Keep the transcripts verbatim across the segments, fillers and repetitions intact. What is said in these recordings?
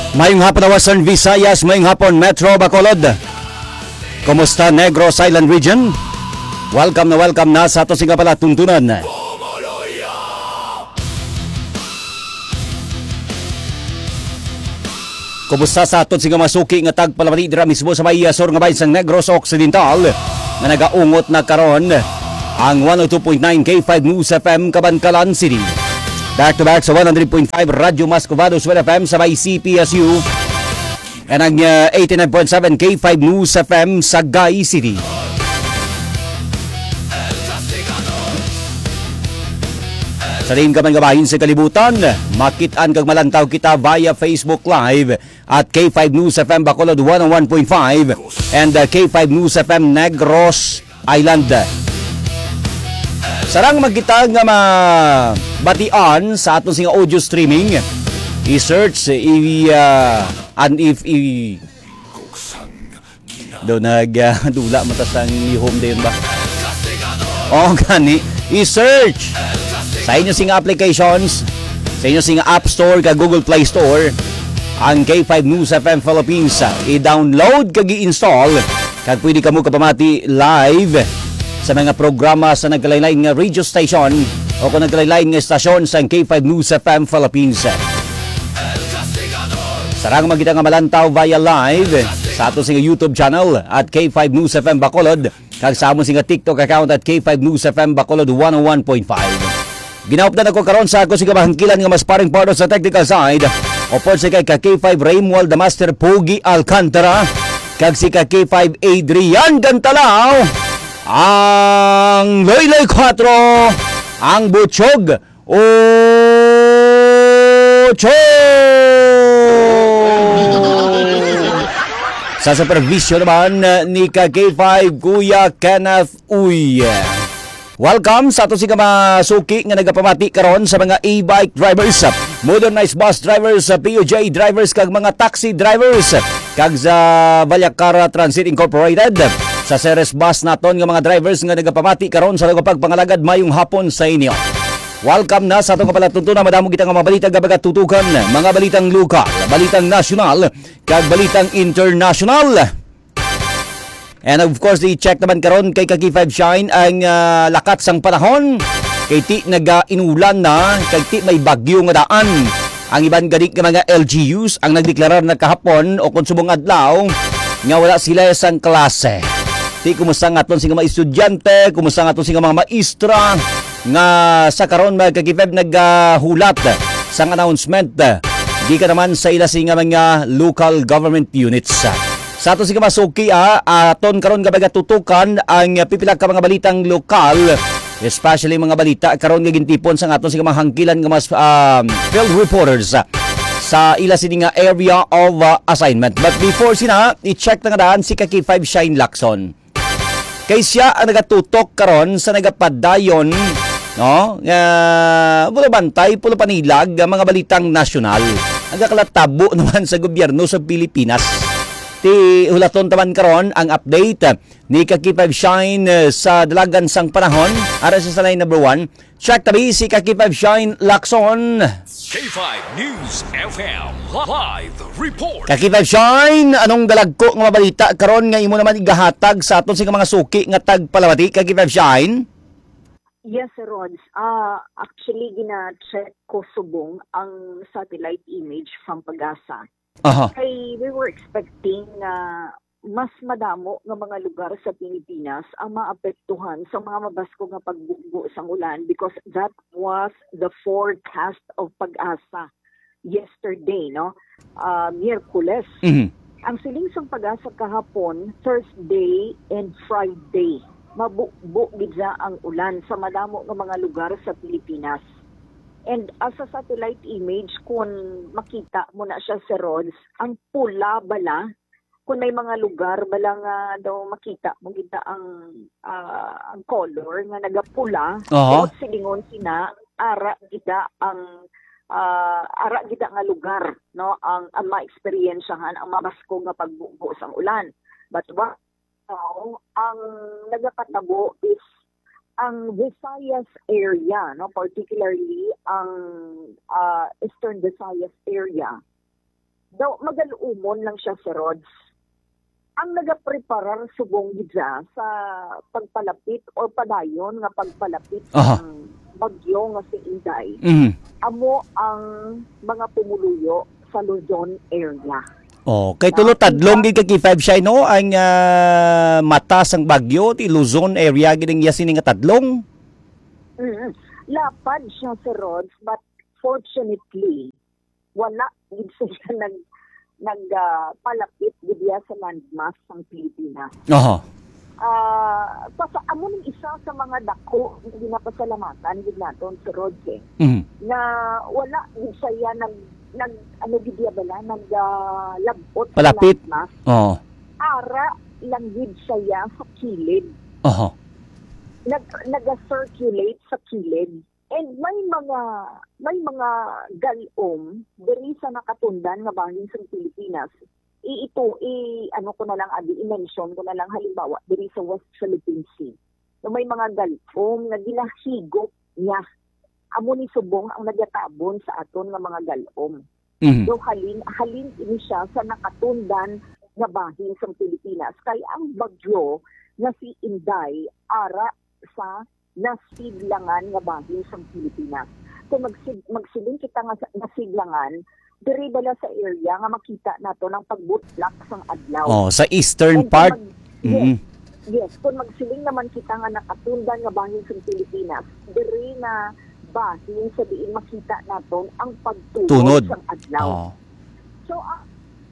Mayong hapon na Western Visayas, mayong hapon Metro Bacolod. Kumusta Negros Island Region? Welcome na welcome na sa ato singa pala tuntunan. Kumusta sa ato singa masuki nga tagpalamati dira mismo sa Bahia Sur nga bahin sang Negros Occidental nga nagaungot na karon ang one oh two point nine K five News F M Cabancalan City. Back to back sa one hundred point five Radyo Mascovados F M sa may C P S U and ang uh, eighty-nine point seven K five News F M sa Gai City. Sa rin ka man gabahin sa kalibutan, makitaan kag malantaw kita via Facebook Live at K five News F M Bacolod one oh one point five and uh, K five News F M Negros Island. Sarang magkita nga mabatian sa atong singa audio streaming. I-search, i uh, and if i do nag uh, dula matas ang i-home din ba? O gani, i-search sa inyo singa applications, sa inyo singa App Store kag Google Play Store ang K five News F M Philippines. I-download kag i-install kag pwede kamo kapamati live sa mga programa sa nagkalain-lain nga radio station o kung nagkalain-lain nga stasyon sa K five News F M Philippines. Sarang magkita nga malantaw via live sa ato singa YouTube channel at K five News F M Bacolod kag sa among singa TikTok account at K five News F M Bacolod one oh one point five. Ginaupdan ako karon sa ako singa mahangkilan nga mas paring part sa technical side. Opor sa kay K five Raymwald the Master Pogi Alcantara kag si K five Adrian Gantalao. Ang Loyloy four, ang Butchog Ocho. Sa supervisyon naman ni K five Kuya Kenneth Uy. Welcome sa ato si kamasuki nga nagapamati karon sa mga e-bike drivers, modernized bus drivers, P O J drivers kag mga taxi drivers kag sa Valyacara Transit Incorporated. Sa Ceres Bus naton nga mga drivers nga nagapamati karon sa pagpangalagad mayong hapon sa inyo. Welcome na sa atong kapalatuntunan, madamo kita nga mga balita gabagat tutukan, mga balitang lokal, balitang nasyonal, kag balitang international. And of course, i-check naman karon kay K five Shine ang uh, lakat sang panahon. Kay ti naga-inulan na, kay ti may bagyo nga daan. Ang iban gadik nga mga L G Us ang nagdeklarar na kahapon o konsumong adlaw nga wala sila sang klase. Ti kumusta nga aton singa mga estudyante, kumusta nga aton singa mga maestra nga sa karon mga K five naghulat uh, sang announcement uh, di ka naman sa ila singa mga local government units. Sa aton singa masuki ah, aton karon gabaga tutukan ang uh, pipila ka mga balitang lokal, especially mga balita karon nga gintipon sa aton singa mga hangkilan nga mas uh, field reporters uh, sa ila sini nga area of uh, assignment. But before sina, i-check na nga daan si K five Shine Lacson. Kay siya ang nagatutok karon sa nagapadayon, no? Uh, pula bantay, pula panilag, mga balitang nasyonal. Nagakalatabo naman sa gobyerno sa Pilipinas. Ti hulaton taman karon ang update ni K five Shine sa dalagan sang panahon. Ara sa salay number one. Check tabi si K five Shine Lacson. K five News F M Live Report. K five Shine, anong dalagko nga mabalita karon nga imo naman igahatag sa aton sing mga suki nga tagpalawati K five Shine? Yes, Sir Rods. Uh, actually, gina-check ko subong ang satellite image from Pag-asa. Aha. Kay we were expecting na uh, mas madamo nga mga lugar sa Pilipinas ang maapektuhan sa mga mabasko nga pagbugo sang ulan because that was the forecast of Pag-asa yesterday, no? Uh, Miyerkules. Mm-hmm. Ang siling sang Pag-asa kahapon, Thursday and Friday. Mabubo gidza ang ulan sa madamo nga mga lugar sa Pilipinas. And as a satellite image, kung makita mo na siya sa roads, ang pula bala, kung may mga lugar bala nga daw makita mo kita ang uh, ang color nga nagapula, uh-huh. o silingon sina, ara kita ang uh, ara kita nga lugar, no, ang, ang ma-experiensyahan ang mabasko nga pagbubo sang ulan. But what now, ang nagapatabo is ang Visayas area, no, particularly ang uh, Eastern Visayas area, daw magaluumon lang siya si Rods. Ang nagapreparar subong gidya sa pagpalapit o padayon nga pagpalapit Aha. ng bagyo nga si Inday. Mhm. Amo ang mga pumuluyo sa Luzon area. Oh, kay tulo tadlong gid kay five siya no ang ah, mata sang bagyo ti Luzon area gid ang yasin nga tadlong. Mm. Lapad siya si Rods, but fortunately, wala gid siya nag nagpalapit uh, gid sa landmass ng Pilipinas. Aha. Ah, uh, sa amo ning isa sa mga dako nga ginapasalamatan gid naton si Rods eh, Mhm. na wala gid siya nag nag ano gid ya bala nag uh, labot sa Palapit. landmass. Oh. Ara lang gid siya sa kilid. Aha. Nag naga-circulate sa kilid. And may mga may mga galom diri sa nakatundan nga bahin sa Pilipinas. I ito i ano ko na lang abi i-mention ko na lang halimbawa diri sa West Philippine Sea. So, may mga galom nga ginahigop niya. Amo ni subong ang nagatabon sa aton nga mga galom. Mhm. So halin halin ini siya sa nakatundan nga bahin sa Pilipinas. Kay ang bagyo nga si Inday ara sa nasiglangan nga bahin sa Pilipinas. So magsig magsiling kita nga sa nasiglangan, diri bala sa area nga makita nato ng pagbutlak sang adlaw. Oh, sa eastern And kung part. mag- Mhm. Yes, kung magsiling naman kita nga nakatundan nga bahin sa Pilipinas, diri na bahin sa diin makita naton ang pagtunod Tunod. sang adlaw. Oh. So, ang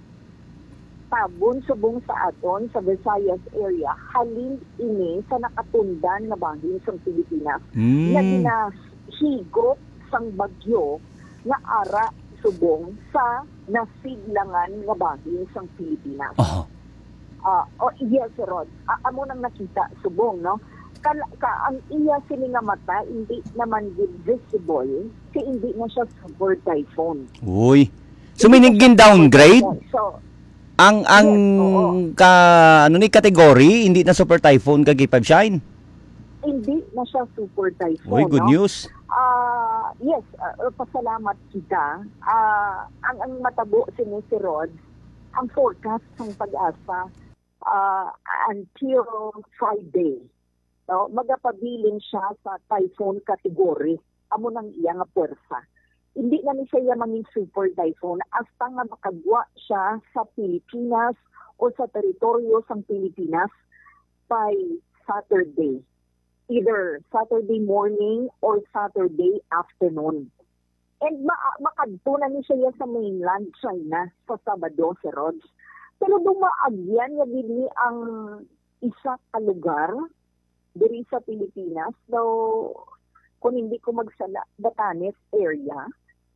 tabon subong sa aton sa Visayas area, halin ini sa nakatundan nga bahin sa Pilipinas na Mm. ginahigop sang bagyo nga ara subong sa nasiglangan nga bahin sa Pilipinas. Aha. Ah, oh, yes, Rod. Ah, amo nang nakita subong, no? Kala, ka, ang iya sini nga mata, hindi naman good visible, kaya hindi na siya super typhoon. Uy. So minigin downgrade So, ang ang Yes, oo. ka ano ni category hindi na super typhoon kag five shine. hindi na siya super typhoon, Uy, good no? news. Ah, yes, uh, pasalamat kita. Ah, ang ang matabo sini si Rod, ang forecast ng pag-asa ah, until Friday. No, magapabilin siya sa typhoon category. Amo nang iya nga puwersa. Hindi na ni siya manging super typhoon hasta nga makagwa siya sa Pilipinas o sa teritoryo sang Pilipinas by Saturday. Either Saturday morning or Saturday afternoon. And ma- makadto na ni siya sa mainland China sa Sabado, si Rods. Pero dumaagyan niya din ni ang isa ka lugar diri sa Pilipinas. So, kung hindi ko magsala, Batanes area.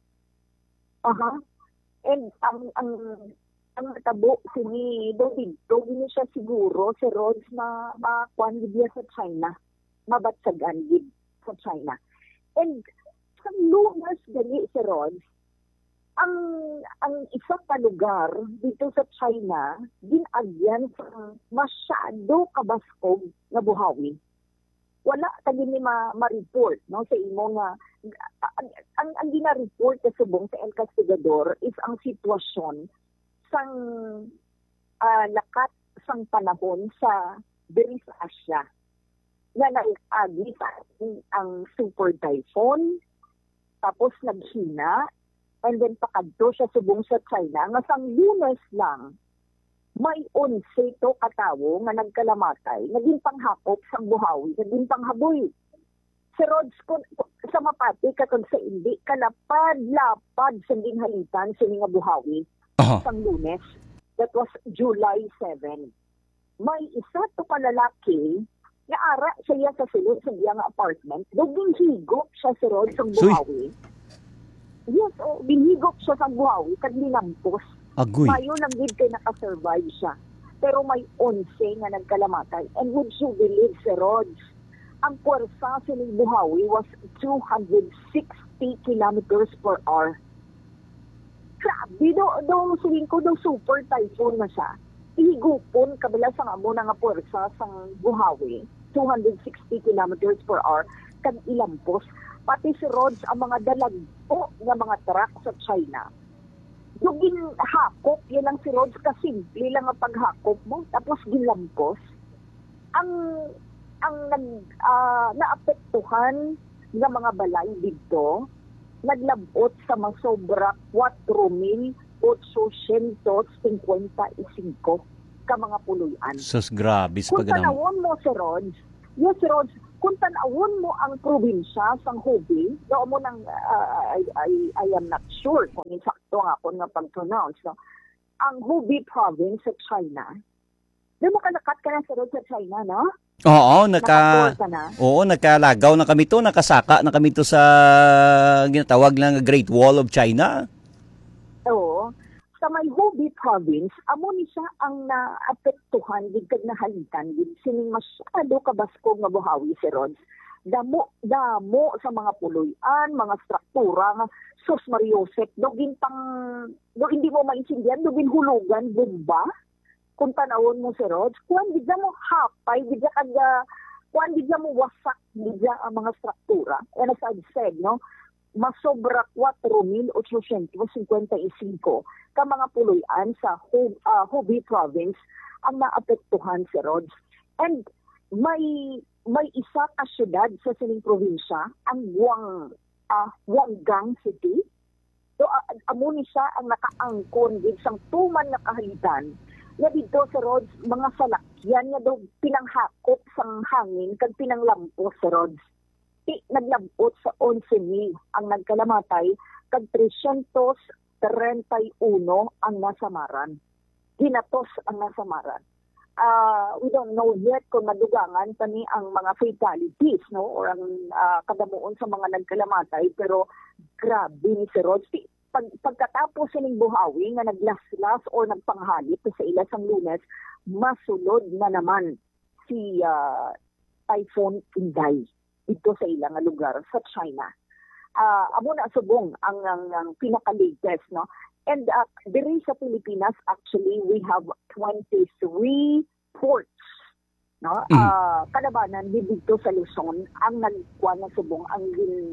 Aha. And ang ang ang tabo sini do dito gini siya siguro si Rods na makuan gid sa China. Mabatsagan gid sa China. And sa lunas gali si Rods, ang ang isa pa lugar dito sa China ginagyan sa masyado kabaskog nga buhawi. Wala tagi ni ma, ma-report no sa imo nga ang ang, ang gina-report sa subong sa El Castigador is ang sitwasyon sang uh, lakat sang panahon sa diri sa Asia nga nag-agi sa ang super typhoon tapos naghina and then pakadto siya subong sa China nga sang Lunes lang may onse to katawo nga nagkalamatay naging panghakop sang buhawi naging panghaboy si Rods kun sa mapati katong sa indi kalapad-lapad sa ginhalitan sa nga buhawi Aha. sang Lunes that was July seventh. May isa to kalalaki nga ara siya sa sulod sa iyang apartment duging higop siya si Rods sang Suy. buhawi. Yes, oh, binigop siya sa buhawi kag linampos. Agoy. Mayo lang gid kay nakasurvive siya. Pero may onse nga nagkalamatay. And would you believe, si Rods, ang puwersa sa ning buhawi was two hundred sixty kilometers per hour. Grabe, do, do suling ko, do super typhoon na siya. Ihigupon, kabila sa amo na nga puwersa sa buhawi, two hundred sixty kilometers per hour, kag ilampos. Pati si Rods, ang mga dalagpo nga mga truck sa China, Dugin hakop, yun lang si Rods, kasimple lang ang paghakop mo, tapos gilampos. Ang ang nag uh, naapektuhan ng mga balay dito, naglabot sa masobra four mil eight hundred fifty-five ka mga puluyan. Sus, grabe sa Kung pagganang. tanawon mo si Rods, yes, si Rods, kung tanawon mo ang probinsya sa Hubei, doon mo nang, uh, I, I, I am not sure kung insakto nga ako nga pag-pronounce, no? Ang Hubei province sa China, di mo kanakat ka na si Rods sa China, no? Oo, naka Nakatour ka na? Oo, nakalagaw na kami to, nakasaka na kami to sa ginatawag lang Great Wall of China. Oo. Sa may Hubei province, amo ni siya ang naapektuhan gid kag nahalitan gid sining masyado kabasko nga buhawi si Rods. Damo damo sa mga puloy-an, mga struktura nga sus Mariosep, dugin pang do hindi mo maintindihan, dugin hulugan bomba. Kung tanawon mo si Rods, kuan gid mo hapay gid kag kuan gid mo wasak gid ang mga struktura. And as I said, no, masobra four mil eight hundred fifty-five ka mga puloy-an sa Hub, uh, Hubei province ang naapektuhan si Rods. And may may isa ka syudad sa sining probinsya, ang Guang uh, Guanggang City. So uh, amo ni siya ang nakaangkon gid sang tuman nga kahalitan. Nga dito sa Rods, mga salakyan nga daw pinanghakop sang hangin kag pinanglampos sa Rods. Ti naglampot sa eleven mil ang nagkalamatay kag three hundred thirty-one ang nasamaran. Ginatos ang nasamaran. Uh, we don't know yet kung madugangan pa ni ang mga fatalities, no, or ang uh, kadamuon sa mga nagkalamatay, pero grabe ni si Rods. Pag, pagkatapos sining buhawi nga naglaslas o nagpanghalit sa ilas ang Lunes, masulod na naman si uh, Typhoon Inday dito sa ilang lugar sa China. Uh, amo na subong ang, ang, ang pinaka-latest, no? And uh, diri sa Pilipinas, actually, we have twenty-three ports, no? Mm. Uh, kalabanan dito sa Luzon ang nagkuha na subong ang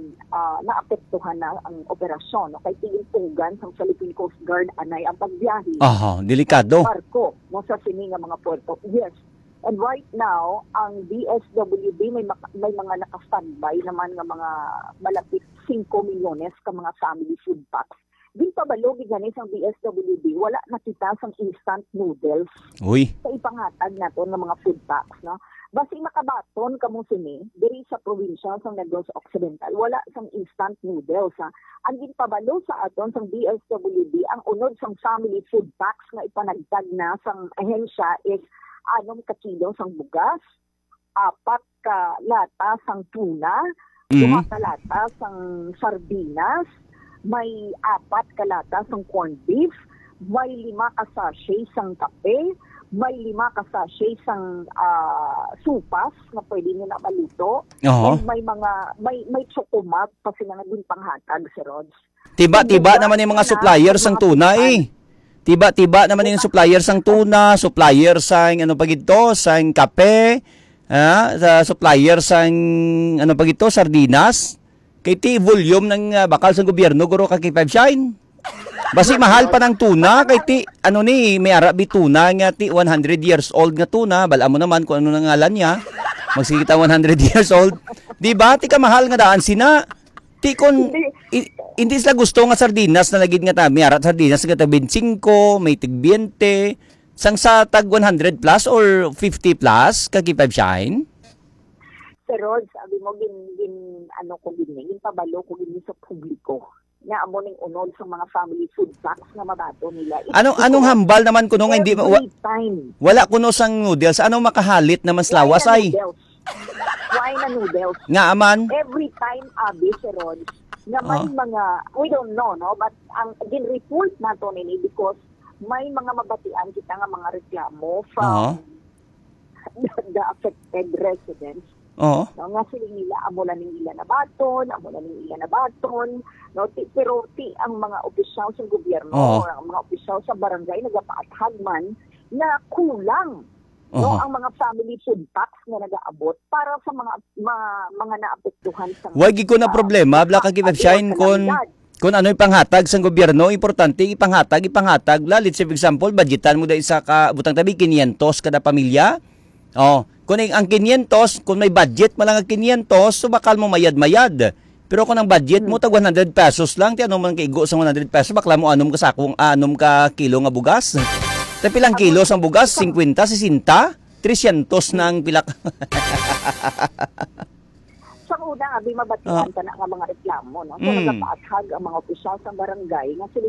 uh, naapektuhan na ang operasyon, no? Kay tingin-tunggan sa Philippine Coast Guard anay ang pagbiyahe. Aha, delikado. Barko, no, sa sini nga mga porto. Yes. And right now, ang D S W D may may mga naka-standby naman nga mga malapit five milyones ka mga family food packs. Din pa balog ganis ang D S W D, wala nakita sang instant noodles. Uy. Sa ipangatag nato ng mga food packs, no? Basi makabaton kamo sini diri sa probinsya sa Negros Occidental, wala sang instant noodles. Ha? Ang ginpabalo sa aton sang D S W D, ang unod sang family food packs nga ipanagtag na sang ahensya is anom ka kilo sang bugas, apat ka lata sang tuna, Mm. duha ka lata sang sardinas, may apat ka lata sang corned beef, may lima ka sachet sang kape, may lima ka sachet sang uh, supas na pwede nyo na maluto, Oo. and may mga may may chocomat pa sila nga din panghatag si Rods. Tiba-tiba naman yung mga suppliers ng tuna eh. Tiba-tiba naman yung suppliers ng tuna, suppliers sang ano pag ito, sang kape, ah, sa suppliers sang ano pag ito, sardinas. Kay ti volume ng uh, bakal sa gobyerno guro ka kay five shine. Basi mahal pa ng tuna kay ti ano ni may arabi tuna nga ti one hundred years old nga tuna, bala mo naman kung ano nang ngalan niya. Magsikita one hundred years old. Di ba? Ti ka mahal nga daan sina. Ti kon i- hindi sila gusto nga sardinas na lagid nga ta, may arat sardinas nga tag twenty-five, may tig twenty, sang sa tag one hundred plus or fifty plus kay five shine. Pero sabi mo gin gin ano ko gin gin pabalo ko gin sa publiko na amo ning unod sa mga family food packs na mabato nila. Anong anong hambal naman kuno nga hindi wa, Every time. wala kuno sang noodles, anong makahalit naman sa lawas Why na ay noodles? Why na noodles? nga aman. Every time abi si Rod na may Oh. mga we don't know, no, but ang gin report nato nini because may mga mabatian kita nga mga reklamo Oo. from the affected residents. Oo. No, nga sila nila, amo na ning ila na baton, amo na ning ila na baton, no, ti, pero ti ang mga opisyal sa gobyerno, Oo. or ang mga opisyal sa barangay, nagapaathag man, na kulang, no, Oo. ang mga family food packs na nagaabot para sa mga ma, mga naapektuhan sa Wagi ko na problema, bla ka give shine kon Kung ano yung panghatag sa gobyerno, importante ipanghatag, ipanghatag. Lalit, for example, budgetan mo da isa ka, butang tabi, quinientos kada pamilya. Oh, kung ang quinientos, kung may budget mo lang ang quinientos, so bakal mo mayad-mayad. Pero kung ang budget mo, tag one hundred pesos lang, ti ano man kaigo sa one hundred pesos, bakla mo anom ka sakong, anom ka kilo nga bugas. Tapi lang kilo sa bugas, fifty, sixty, three hundred na ang pilak. Sa una, abi mabatian Ah. ka na nga mga reklamo, no? So, Mm. nagapaathag ang mga opisyal sa barangay nga sila